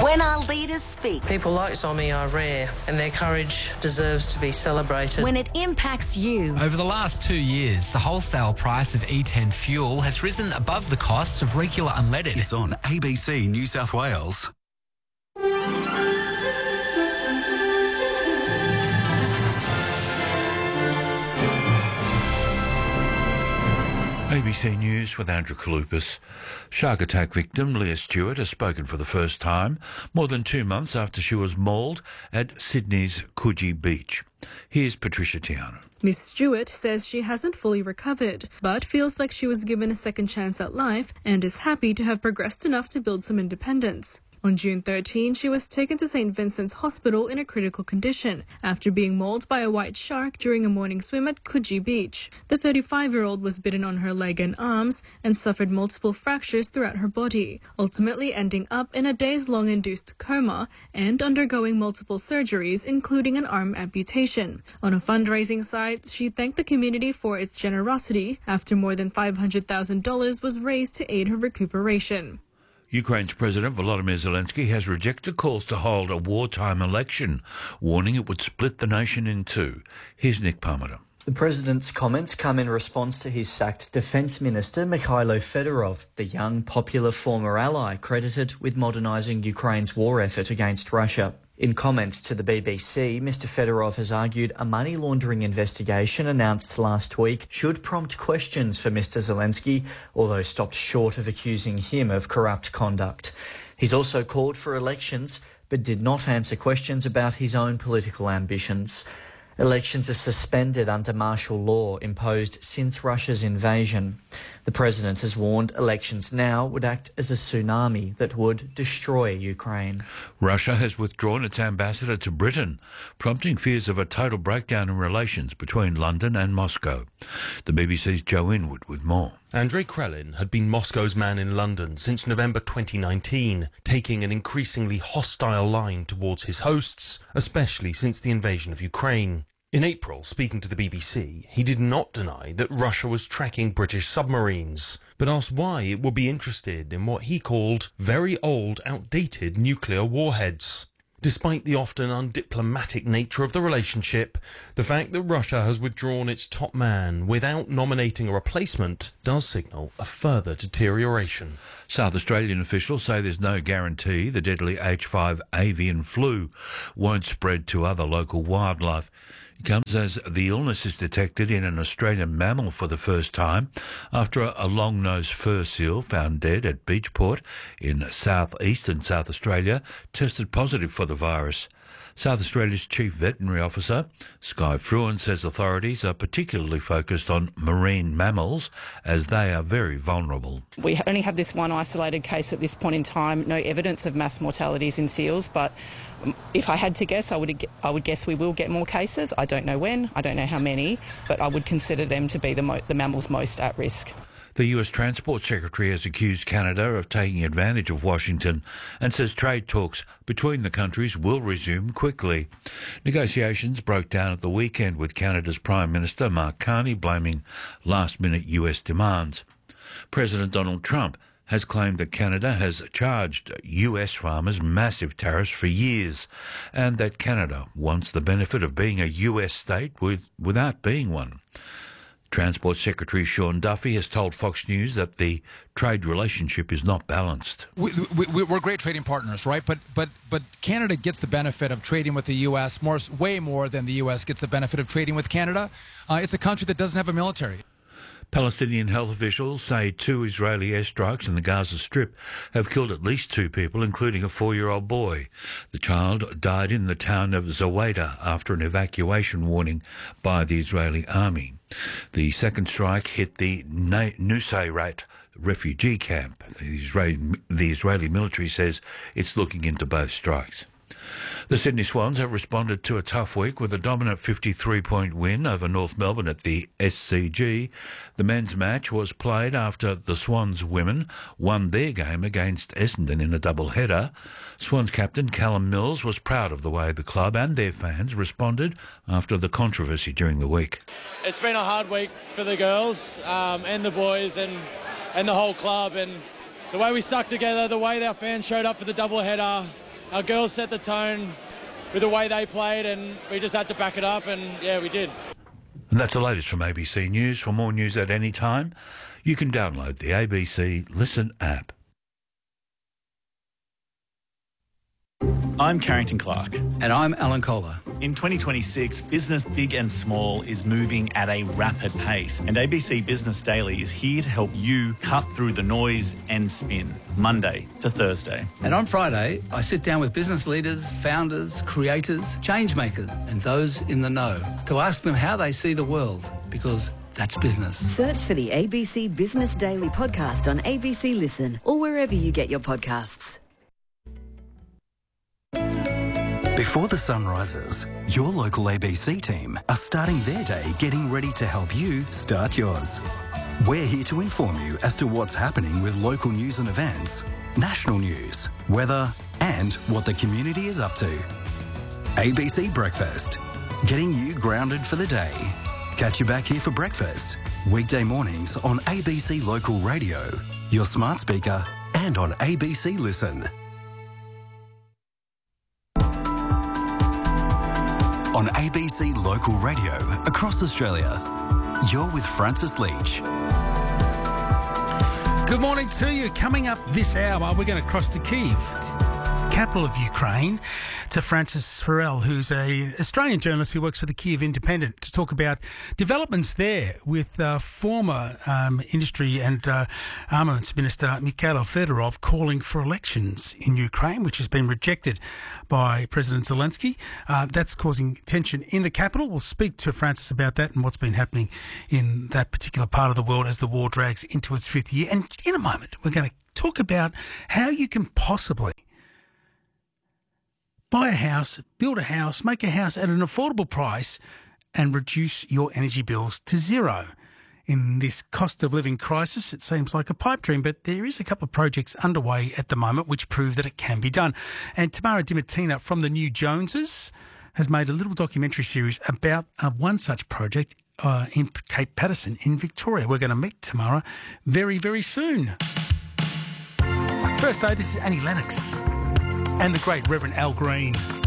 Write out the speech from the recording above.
When our leaders speak. People like Zomi are rare and their courage deserves to be celebrated. When it impacts you. Over the last 2 years, the wholesale price of E10 fuel has risen above the cost of regular unleaded. It's on ABC New South Wales. ABC News with Andrew Kalupas. Shark attack victim Leah Stewart has spoken for the first time, more than 2 months after she was mauled at Sydney's Coogee Beach. Here's Patricia Tiano. Miss Stewart says she hasn't fully recovered, but feels like she was given a second chance at life and is happy to have progressed enough to build some independence. On June 13, she was taken to St. Vincent's Hospital in a critical condition after being mauled by a white shark during a morning swim at Coogee Beach. The 35-year-old was bitten on her leg and arms and suffered multiple fractures throughout her body, ultimately ending up in a days-long induced coma and undergoing multiple surgeries, including an arm amputation. On a fundraising site, she thanked the community for its generosity after more than $500,000 was raised to aid her recuperation. Ukraine's President Volodymyr Zelensky has rejected calls to hold a wartime election, warning it would split the nation in two. Here's Nick Parmenter. The president's comments come in response to his sacked Defence Minister Mikhailo Fedorov, the young, popular former ally credited with modernising Ukraine's war effort against Russia. In comments to the BBC, Mr Fedorov has argued a money laundering investigation announced last week should prompt questions for Mr Zelensky, although stopped short of accusing him of corrupt conduct. He's also called for elections, but did not answer questions about his own political ambitions. Elections are suspended under martial law imposed since Russia's invasion. The president has warned elections now would act as a tsunami that would destroy Ukraine. Russia has withdrawn its ambassador to Britain, prompting fears of a total breakdown in relations between London and Moscow. The BBC's Joe Inwood with more. Andrei Krelin had been Moscow's man in London since November 2019, taking an increasingly hostile line towards his hosts, especially since the invasion of Ukraine. In April, speaking to the BBC, he did not deny that Russia was tracking British submarines, but asked why it would be interested in what he called very old, outdated nuclear warheads. Despite the often undiplomatic nature of the relationship, the fact that Russia has withdrawn its top man without nominating a replacement does signal a further deterioration. South Australian officials say there's no guarantee the deadly H5 avian flu won't spread to other local wildlife. It comes as the illness is detected in an Australian mammal for the first time after a long-nosed fur seal found dead at Beachport in southeastern South Australia tested positive for the virus. South Australia's Chief Veterinary Officer, Skye Fruin, says authorities are particularly focused on marine mammals as they are very vulnerable. We only have this one isolated case at this point in time, no evidence of mass mortalities in seals, but if I had to guess, I would guess we will get more cases. I don't know when, I don't know how many, but I would consider them to be the mammals most at risk. The US Transport Secretary has accused Canada of taking advantage of Washington and says trade talks between the countries will resume quickly. Negotiations broke down at the weekend with Canada's Prime Minister Mark Carney blaming last-minute US demands. President Donald Trump has claimed that Canada has charged US farmers massive tariffs for years and that Canada wants the benefit of being a US state without being one. Transport Secretary Sean Duffy has told Fox News that the trade relationship is not balanced. We're great trading partners, right? But Canada gets the benefit of trading with the U.S. way more than the U.S. gets the benefit of trading with Canada. It's a country that doesn't have a military. Palestinian health officials say 2 Israeli airstrikes in the Gaza Strip have killed at least 2 people, including a 4-year-old boy. The child died in the town of Zawaida after an evacuation warning by the Israeli army. The second strike hit the Nusayrat refugee camp. The Israeli military says it's looking into both strikes. The Sydney Swans have responded to a tough week with a dominant 53-point win over North Melbourne at the SCG. The men's match was played after the Swans women won their game against Essendon in a double-header. Swans captain Callum Mills was proud of the way the club and their fans responded after the controversy during the week. It's been a hard week for the girls and the boys and the whole club, and the way we stuck together, the way our fans showed up for the double-header, our girls set the tone with the way they played, and we just had to back it up, and yeah, we did. And that's the latest from ABC News. For more news at any time, you can download the ABC Listen app. I'm Carrington Clark. And I'm Alan Kohler. In 2026, business big and small is moving at a rapid pace, and ABC Business Daily is here to help you cut through the noise and spin, Monday to Thursday. And on Friday, I sit down with business leaders, founders, creators, change makers, and those in the know to ask them how they see the world, because that's business. Search for the ABC Business Daily podcast on ABC Listen or wherever you get your podcasts. Before the sun rises, your local ABC team are starting their day getting ready to help you start yours. We're here to inform you as to what's happening with local news and events, national news, weather, and what the community is up to. ABC Breakfast, getting you grounded for the day. Catch you back here for breakfast, weekday mornings on ABC Local Radio, your smart speaker, and on ABC Listen. On ABC Local Radio across Australia, you're with Francis Leach. Good morning to you. Coming up this hour, we're going to cross to Kyiv, capital of Ukraine, to Francis Farrell, who's an Australian journalist who works for the Kyiv Independent, to talk about developments there with former Industry and Armaments Minister Mikhailo Fedorov calling for elections in Ukraine, which has been rejected by President Zelensky. That's causing tension in the capital. We'll speak to Francis about that and what's been happening in that particular part of the world as the war drags into its fifth year. And in a moment, we're going to talk about how you can possibly buy a house, build a house, make a house at an affordable price and reduce your energy bills to zero. In this cost of living crisis, it seems like a pipe dream, but there is a couple of projects underway at the moment which prove that it can be done. And Tamara Dimittina from the New Joneses has made a little documentary series about one such project in Cape Patterson in Victoria. We're going to meet Tamara very, very soon. First though, this is Annie Lennox and the great Reverend Al Green.